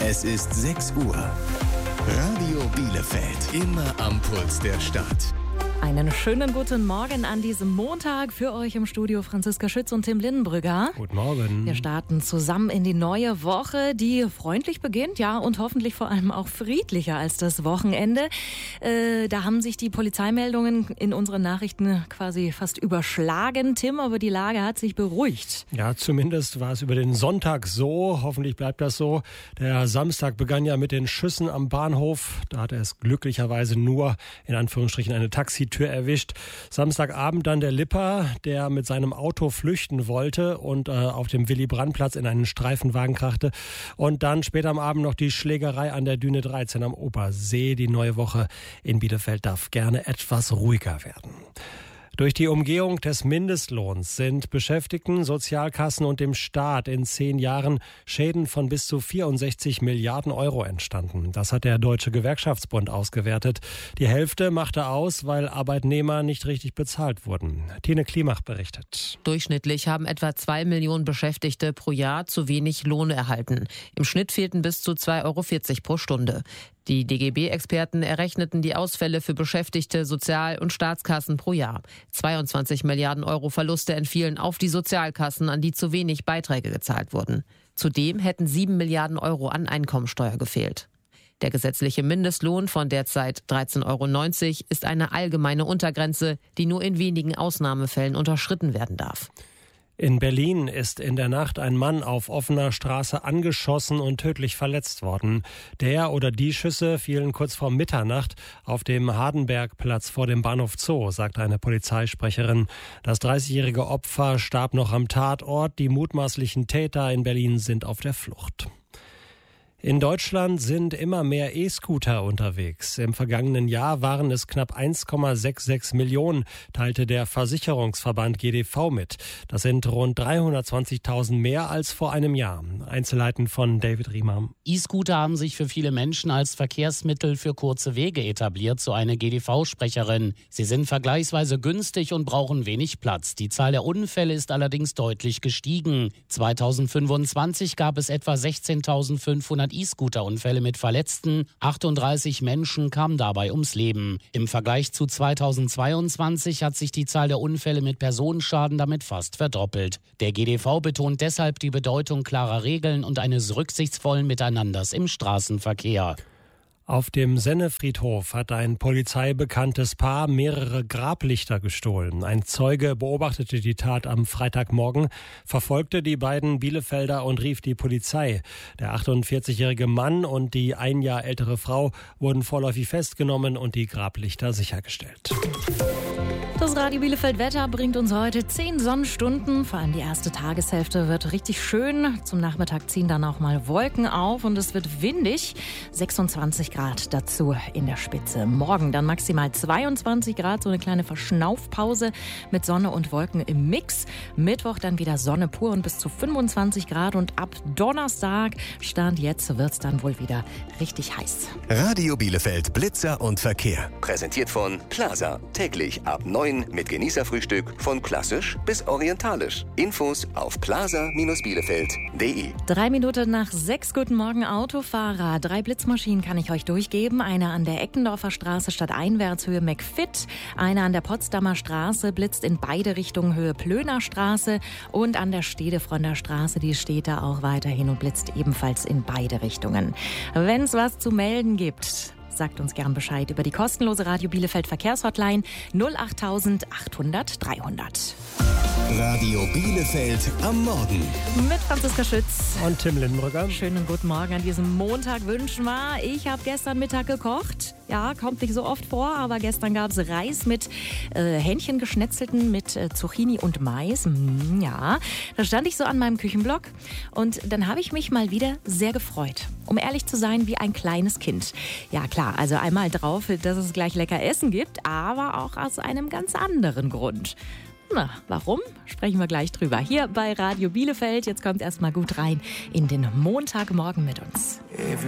Es ist 6 Uhr. Radio Bielefeld. Immer am Puls der Stadt. Einen schönen guten Morgen an diesem Montag. Für euch im Studio Franziska Schütz und Tim Lindenbrügger. Guten Morgen. Wir starten zusammen in die neue Woche, die freundlich beginnt, ja, und hoffentlich vor allem auch friedlicher als das Wochenende. Da haben sich die Polizeimeldungen in unseren Nachrichten quasi fast überschlagen. Tim, aber die Lage hat sich beruhigt. Ja, zumindest war es über den Sonntag so. Hoffentlich bleibt das so. Der Samstag begann ja mit den Schüssen am Bahnhof. Da hatte es glücklicherweise nur, in Anführungsstrichen, eine Taxitür erwischt. Samstagabend dann der Lipper, der mit seinem Auto flüchten wollte und auf dem Willy-Brandt-Platz in einen Streifenwagen krachte. Und dann später am Abend noch die Schlägerei an der Düne 13 am Obersee. Die neue Woche in Bielefeld darf gerne etwas ruhiger werden. Durch die Umgehung des Mindestlohns sind Beschäftigten, Sozialkassen und dem Staat in 10 Jahren Schäden von bis zu 64 Milliarden Euro entstanden. Das hat der Deutsche Gewerkschaftsbund ausgewertet. Die Hälfte machte aus, weil Arbeitnehmer nicht richtig bezahlt wurden. Tine Klimach berichtet. Durchschnittlich haben etwa 2 Millionen Beschäftigte pro Jahr zu wenig Lohn erhalten. Im Schnitt fehlten bis zu 2,40 Euro pro Stunde. Die DGB-Experten errechneten die Ausfälle für Beschäftigte, Sozial- und Staatskassen pro Jahr. 22 Milliarden Euro Verluste entfielen auf die Sozialkassen, an die zu wenig Beiträge gezahlt wurden. Zudem hätten 7 Milliarden Euro an Einkommensteuer gefehlt. Der gesetzliche Mindestlohn von derzeit 13,90 Euro ist eine allgemeine Untergrenze, die nur in wenigen Ausnahmefällen unterschritten werden darf. In Berlin ist in der Nacht ein Mann auf offener Straße angeschossen und tödlich verletzt worden. Der oder die Schüsse fielen kurz vor Mitternacht auf dem Hardenbergplatz vor dem Bahnhof Zoo, sagt eine Polizeisprecherin. Das 30-jährige Opfer starb noch am Tatort. Die mutmaßlichen Täter in Berlin sind auf der Flucht. In Deutschland sind immer mehr E-Scooter unterwegs. Im vergangenen Jahr waren es knapp 1,66 Millionen, teilte der Versicherungsverband GDV mit. Das sind rund 320.000 mehr als vor einem Jahr. Einzelheiten von David Riemer. E-Scooter haben sich für viele Menschen als Verkehrsmittel für kurze Wege etabliert, so eine GDV-Sprecherin. Sie sind vergleichsweise günstig und brauchen wenig Platz. Die Zahl der Unfälle ist allerdings deutlich gestiegen. 2025 gab es etwa 16.500 E-Scooter-Unfälle mit Verletzten. 38 Menschen kamen dabei ums Leben. Im Vergleich zu 2022 hat sich die Zahl der Unfälle mit Personenschaden damit fast verdoppelt. Der GDV betont deshalb die Bedeutung klarer Regeln und eines rücksichtsvollen Miteinanders im Straßenverkehr. Auf dem Sennefriedhof hat ein polizeibekanntes Paar mehrere Grablichter gestohlen. Ein Zeuge beobachtete die Tat am Freitagmorgen, verfolgte die beiden Bielefelder und rief die Polizei. Der 48-jährige Mann und die 1 Jahr ältere Frau wurden vorläufig festgenommen und die Grablichter sichergestellt. Das Radio Bielefeld Wetter bringt uns heute 10 Sonnenstunden. Vor allem die erste Tageshälfte wird richtig schön. Zum Nachmittag ziehen dann auch mal Wolken auf und es wird windig. 26 Grad dazu in der Spitze. Morgen dann maximal 22 Grad, so eine kleine Verschnaufpause mit Sonne und Wolken im Mix. Mittwoch dann wieder Sonne pur und bis zu 25 Grad. Und ab Donnerstag, Stand jetzt, wird es dann wohl wieder richtig heiß. Radio Bielefeld Blitzer und Verkehr. Präsentiert von Plaza. Täglich ab 9 mit Genießerfrühstück von klassisch bis orientalisch. Infos auf plaza-bielefeld.de. 3 Minuten nach 6. Guten Morgen, Autofahrer. 3 Blitzmaschinen kann ich euch durchgeben. Eine an der Eckendorfer Straße stadteinwärts Höhe McFit. Eine an der Potsdamer Straße blitzt in beide Richtungen Höhe Plöner Straße. Und an der Stedefronder Straße, die steht da auch weiterhin und blitzt ebenfalls in beide Richtungen. Wenn es was zu melden gibt, sagt uns gern Bescheid über die kostenlose Radio Bielefeld Verkehrshotline 08000 800 300. Radio Bielefeld am Morgen. Mit Franziska Schütz Und Tim Lindenbrügger. Schönen guten Morgen an diesem Montag wünschen wir. Ich habe gestern Mittag gekocht. Ja, kommt nicht so oft vor, aber gestern gab es Reis mit Hähnchen geschnetzelten mit Zucchini und Mais. Ja, da stand ich so an meinem Küchenblock und dann habe ich mich mal wieder sehr gefreut. Um ehrlich zu sein, wie ein kleines Kind. Ja klar, also einmal drauf, dass es gleich lecker Essen gibt, aber auch aus einem ganz anderen Grund. Na, warum? Sprechen wir gleich drüber. Hier bei Radio Bielefeld. Jetzt kommt erstmal gut rein in den Montagmorgen mit uns.